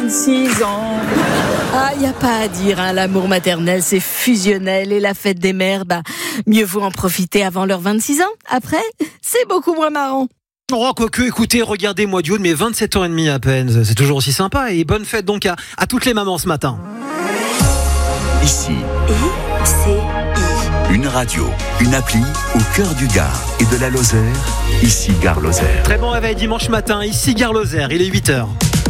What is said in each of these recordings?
6 ans. Ah, y a pas à dire, hein, l'amour maternel, c'est fusionnel et la fête des mères, mieux vaut en profiter avant leurs 26 ans. Après, c'est beaucoup moins marrant. Oh, quoique, écoutez, regardez-moi du haut de mes 27h30 à peine. C'est toujours aussi sympa et bonne fête donc à toutes les mamans ce matin. Ici, une radio, une appli au cœur du Gard et de la Lozère. Ici, Gare Lozère. Très bon réveil dimanche matin, ici Gare Lozère, il est 8h.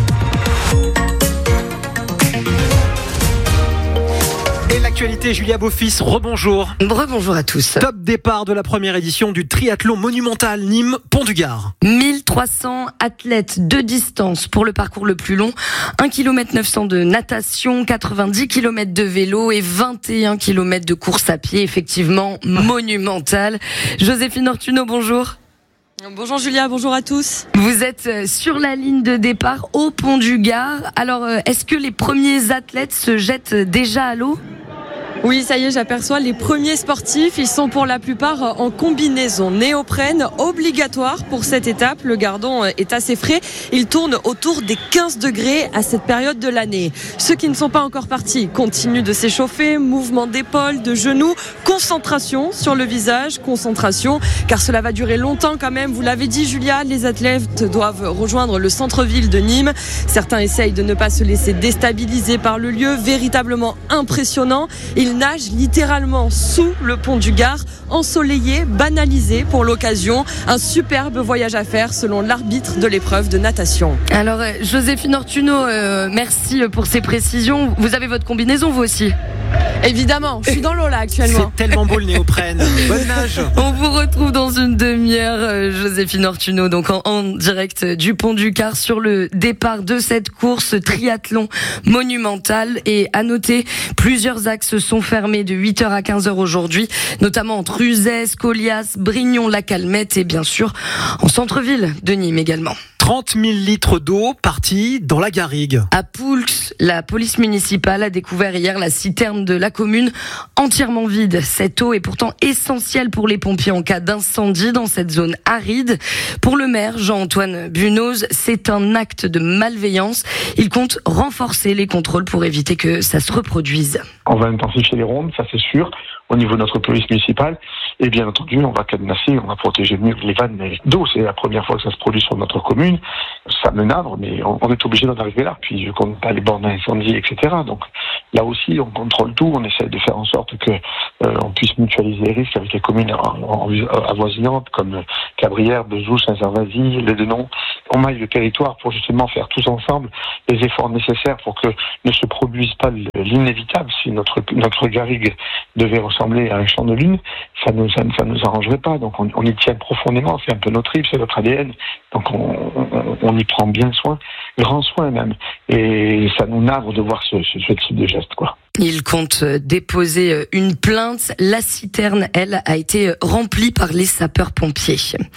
Et l'actualité, Julia Beaufils, rebonjour. Rebonjour à tous. Top départ de la première édition du triathlon monumental Nîmes-Pont du Gard. 1300 athlètes de distance pour le parcours le plus long. 1 km 900 de natation, 90 km de vélo et 21 km de course à pied. Effectivement, monumental. Joséphine Ortuno, bonjour. Bonjour Julia, bonjour à tous. Vous êtes sur la ligne de départ au Pont du Gard. Alors, est-ce que les premiers athlètes se jettent déjà à l'eau ? Oui, ça y est, j'aperçois les premiers sportifs. Ils sont pour la plupart en combinaison néoprène, obligatoire pour cette étape. Le Gardon est assez frais. Il tourne autour des 15 degrés à cette période de l'année. Ceux qui ne sont pas encore partis continuent de s'échauffer. Mouvement d'épaules, de genoux, concentration sur le visage, concentration, car cela va durer longtemps quand même. Vous l'avez dit, Julia, les athlètes doivent rejoindre le centre-ville de Nîmes. Certains essayent de ne pas se laisser déstabiliser par le lieu, véritablement impressionnant. Ils nagent littéralement sous le pont du Gard, ensoleillé, banalisé pour l'occasion. Un superbe voyage à faire selon l'arbitre de l'épreuve de natation. Alors, Joséphine Ortuno, merci pour ces précisions. Vous avez votre combinaison, vous aussi ? Évidemment, je suis dans l'eau là actuellement. C'est tellement beau le néoprène. Bonne nage. On vous retrouve dans une demi-heure, Joséphine Ortuno, donc en direct du Pont du Gard sur le départ de cette course triathlon monumentale. Et à noter, plusieurs axes sont fermés de 8h à 15h aujourd'hui, notamment entre Uzès, Colias, Brignon, La Calmette et bien sûr en centre-ville de Nîmes également. 30 000 litres d'eau partis dans la garrigue. À Poulx, la police municipale a découvert hier la citerne de la commune entièrement vide. Cette eau est pourtant essentielle pour les pompiers en cas d'incendie dans cette zone aride. Pour le maire, Jean-Antoine Bunoz, c'est un acte de malveillance. Il compte renforcer les contrôles pour éviter que ça se reproduise. On va intensifier les rondes, ça c'est sûr, au niveau de notre police municipale. Et bien entendu, on va cadenasser, on va protéger mieux les vannes d'eau. C'est la première fois que ça se produit sur notre commune. Ça me navre, mais on est obligé d'en arriver là. Puis je compte pas les bornes d'incendie, etc. Donc là aussi, on contrôle tout. On essaie de faire en sorte que on puisse mutualiser les risques avec les communes avoisinantes comme Cabrières, Bezou, Saint-Gervais, Les Denons. On maille le territoire pour justement faire tous ensemble les efforts nécessaires pour que ne se produise pas l'inévitable. Si notre garrigue devait ressembler à un champ de lune, ça nous arrangerait pas. Donc on y tient profondément. C'est un peu notre tripes, c'est notre ADN. Donc on y prend bien soin, grand soin même. Et ça nous navre de voir ce type de geste, quoi. Il compte déposer une plainte. La citerne, elle, a été remplie par les sapeurs-pompiers.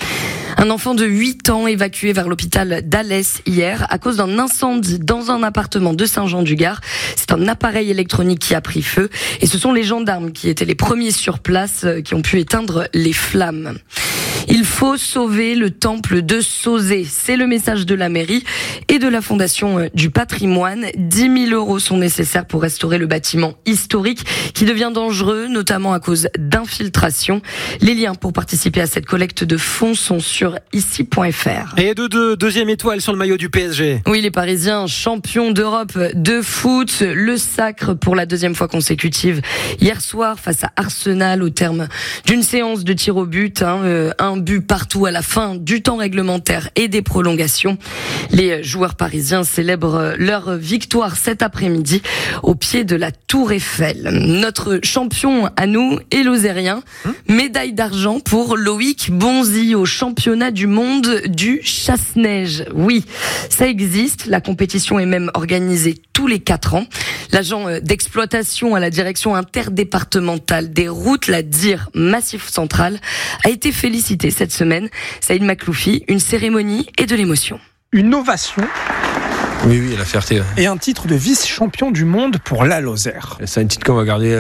Un enfant de 8 ans évacué vers l'hôpital d'Alès hier à cause d'un incendie dans un appartement de Saint-Jean-du-Gard. C'est un appareil électronique qui a pris feu et ce sont les gendarmes qui étaient les premiers sur place qui ont pu éteindre les flammes. Il faut sauver le temple de Sauzet. C'est le message de la mairie et de la Fondation du patrimoine. 10 000 € sont nécessaires pour restaurer le bâtiment historique qui devient dangereux, notamment à cause d'infiltration. Les liens pour participer à cette collecte de fonds sont sur ici.fr. Et deuxième étoile sur le maillot du PSG. Oui, les Parisiens, champions d'Europe de foot. Le sacre pour la deuxième fois consécutive. Hier soir, face à Arsenal, au terme d'une séance de tir au but, un but partout à la fin du temps réglementaire et des prolongations. Les joueurs parisiens célèbrent leur victoire cet après-midi au pied de la Tour Eiffel. Notre champion à nous est lozérien. Médaille d'argent pour Loïc Bonzi au championnat du monde du chasse-neige. Oui, ça existe. La compétition est même organisée tous les 4 ans. L'agent d'exploitation à la direction interdépartementale des routes, la DIR Massif Central, a été félicité cette semaine. Saïd Makloufi, une cérémonie et de l'émotion. Une ovation Oui, la fierté. Et un titre de vice-champion du monde pour la Lozère. C'est un titre qu'on va garder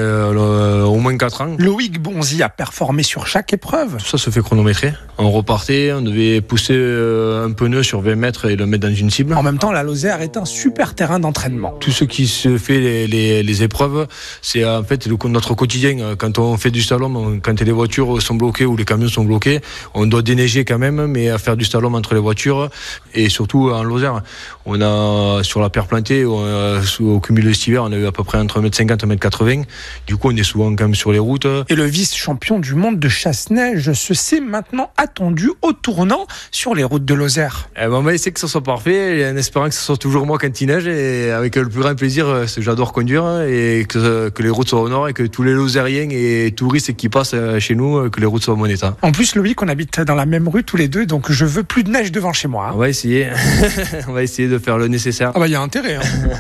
au moins 4 ans. Loïc Bonzi a performé sur chaque épreuve. Tout ça se fait chronométrer. On repartait, on devait pousser un pneu sur 20 mètres et le mettre dans une cible. En même temps, la Lozère est un super terrain d'entraînement. Tout ce qui se fait, les épreuves, c'est en fait notre quotidien. Quand on fait du slalom, quand les voitures sont bloquées ou les camions sont bloqués, on doit déneiger quand même, mais à faire du slalom entre les voitures. Et surtout en Lozère, on a sur la pierre plantée, au cumul de cet hiver, on a eu à peu près entre 1m50 et 1m80. Du coup, on est souvent quand même sur les routes. Et le vice-champion du monde de chasse-neige se sait maintenant attendu au tournant sur les routes de Lozère. On va essayer que ça soit parfait, et en espérant que ce soit toujours moi quand il neige, et avec le plus grand plaisir, j'adore conduire, et que les routes soient au nord, et que tous les Lozériens et touristes qui passent chez nous, que les routes soient en bon état. En plus, Loïc, on habite dans la même rue tous les deux, donc je veux plus de neige devant chez moi. On va essayer. On va essayer de faire le nécessaire. Ah bah, il y a intérêt.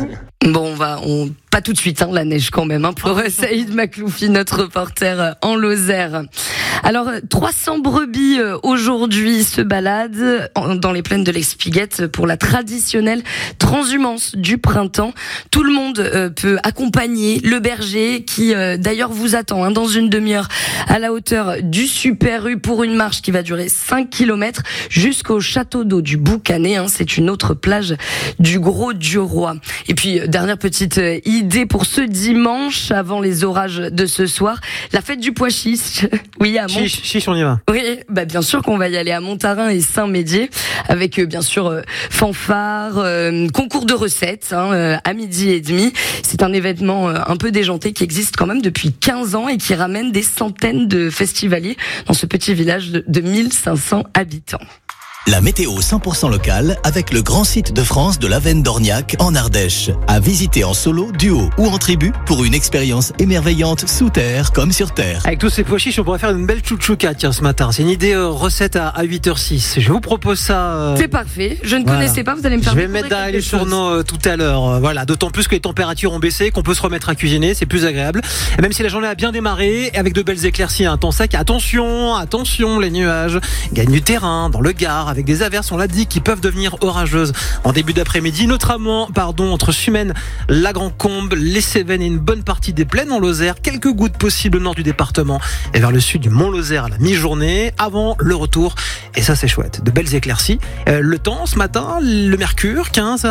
Bon, pas tout de suite, la neige quand même, pour Saïd Makloufi, notre reporter en Lozère. Alors, 300 brebis aujourd'hui se baladent dans les plaines de l'Espiguette pour la traditionnelle transhumance du printemps. Tout le monde peut accompagner le berger qui d'ailleurs vous attend dans une demi-heure à la hauteur du Super U pour une marche qui va durer 5 km jusqu'au château d'eau du Boucanet. C'est une autre plage du Gros-du-Roi. Et puis, dernière petite idée pour ce dimanche, avant les orages de ce soir, la fête du pois chiche. Oui, à Chiche, on y va. Oui, bien sûr qu'on va y aller à Montarin et Saint-Médier, avec bien sûr fanfare, concours de recettes à 12h30. C'est un événement un peu déjanté qui existe quand même depuis 15 ans et qui ramène des centaines de festivaliers dans ce petit village de 1500 habitants. La météo 100% locale avec le grand site de France de l'Avenne d'Orniac en Ardèche. À visiter en solo, duo ou en tribu pour une expérience émerveillante sous terre comme sur terre. Avec tous ces pois chiches, on pourrait faire une belle chouchouka ce matin. C'est une idée recette à 8h06. Je vous propose ça. C'est parfait. Je ne connaissais pas, vous allez me faire. Je vais mettre dans les journaux tout à l'heure. Voilà, d'autant plus que les températures ont baissé, qu'on peut se remettre à cuisiner, c'est plus agréable. Et même si la journée a bien démarré, avec de belles éclaircies, un temps sec, attention, les nuages gagnent du terrain dans le Gard, avec des averses, on l'a dit, qui peuvent devenir orageuses en début d'après-midi, notamment entre Sumène, la Grand-Combe, les Cévennes et une bonne partie des plaines en Lozère. Quelques gouttes possibles au nord du département et vers le sud du Mont-Lozère à la mi-journée, avant le retour. Et ça, c'est chouette. De belles éclaircies. Le temps, ce matin, le mercure, 15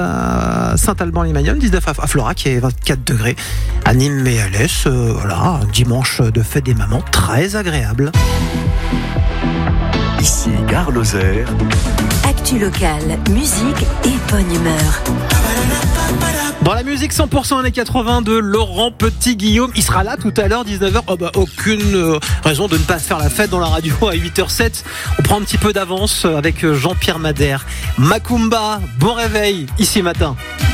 à Saint-Alban-les-Magnones, 19 à Florac et 24 degrés à Nîmes et Alès. Voilà, un dimanche de fête des mamans très agréable. Ici Gare Lozère. Actu locale, musique et bonne humeur. Dans la musique 100% années 80 de Laurent Petit-Guillaume, il sera là tout à l'heure, 19h. Aucune raison de ne pas faire la fête dans la radio à 8h07. On prend un petit peu d'avance avec Jean-Pierre Madère. Macumba, bon réveil, ici matin.